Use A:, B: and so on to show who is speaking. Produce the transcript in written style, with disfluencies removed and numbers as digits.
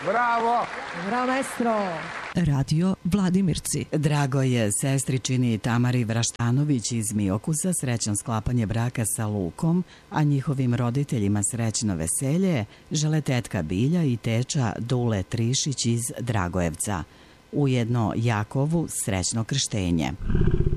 A: Bravo!
B: Bravo, maestro!
C: Radio Vladimirci.
D: Drago je sestričini Tamari Vraštanović iz Miokusa srećan sklapanje braka sa Lukom, a njihovim roditeljima srećno veselje žele tetka Bilja i teča Dule Trišić iz Dragojevca. Ujedno Jakovu srećno krštenje.